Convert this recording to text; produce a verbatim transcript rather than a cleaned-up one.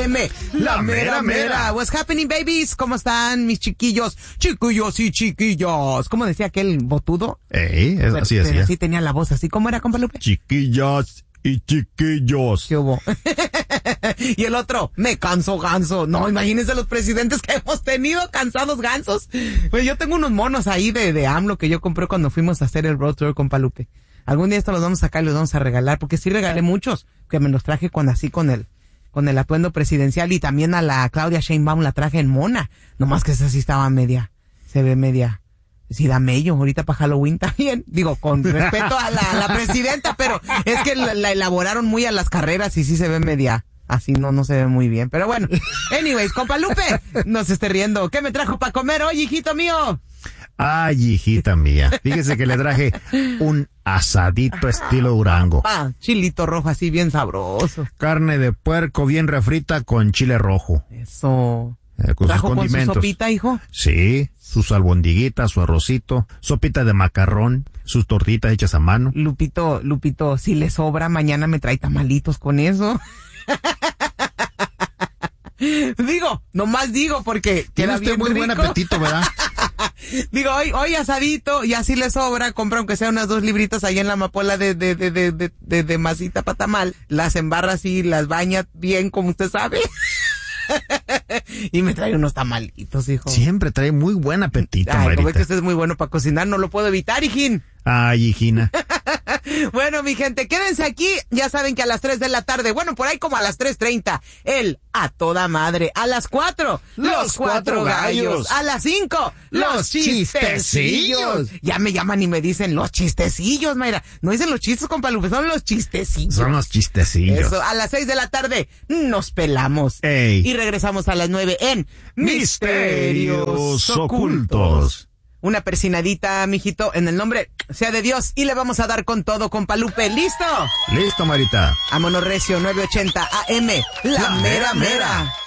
M. La mera mera. What's happening, babies? ¿Cómo están mis chiquillos? Chiquillos y chiquillas. ¿Cómo decía aquel botudo? Ey, es, así pero, decía. pero sí tenía la voz así. ¿Cómo era, compa Lupe? Chiquillas y chiquillos. ¿Qué hubo? Y el otro, me canso ganso. No, imagínense los presidentes que hemos tenido, cansados gansos. Pues yo tengo unos monos ahí de, de AMLO que yo compré cuando fuimos a hacer el road tour con Palupe. Algún día estos los vamos a sacar y los vamos a regalar, porque sí regalé muchos, que me los traje con así con el, con el atuendo presidencial, y también a la Claudia Sheinbaum la traje en mona. Nomás que esa sí estaba media, se ve media, sí da mello, ahorita para Halloween también. Digo, con respeto a la, a la presidenta, pero es que la, la elaboraron muy a las carreras y sí se ve media, así no, no se ve muy bien. Pero bueno, anyways, compa Lupe, no se esté riendo. ¿Qué me trajo para comer hoy, hijito mío? Ay, hijita mía. Fíjese que le traje un asadito estilo Durango. Ah, chilito rojo así bien sabroso. Carne de puerco bien refrita con chile rojo. Eso. Eh, con sus ¿Trajo con su condimentos. sopita, hijo? Sí, sus albondiguitas, su arrocito, sopita de macarrón, sus tortitas hechas a mano. Lupito, Lupito, si le sobra, mañana me trae tamalitos con eso. Digo, nomás digo porque Tiene queda usted bien muy rico. buen apetito, ¿verdad? Digo, hoy, hoy asadito, y así le sobra, compra aunque sea unas dos libritas ahí en la amapola de, de, de, de, de, de, de masita para tamal, las embarra así, las baña bien, como usted sabe. Y me trae unos tamalitos, hijo. Siempre trae muy buen apetito, Ay, como es Marita. que usted es muy bueno para cocinar, no lo puedo evitar, hijín. Ay, hijina. Bueno, mi gente, quédense aquí. Ya saben que a las tres de la tarde, bueno, por ahí como a las tres treinta, el A Toda Madre. A las cuatro, los cuatro gallos. A las cinco, los chistecillos. Ya me llaman y me dicen los chistecillos, Mayra. No dicen los chistes, compa Lupe, son los chistecillos. Son los chistecillos. Eso, a las seis de la tarde nos pelamos. Ey. Y regresamos a las nueve en Misterios Ocultos. Una persinadita, mijito, en el nombre sea de Dios, y le vamos a dar con todo, compa Lupe. ¿Listo? Listo, Marita. Vámonos recio, nueve ochenta A M, la, la mera mera. mera.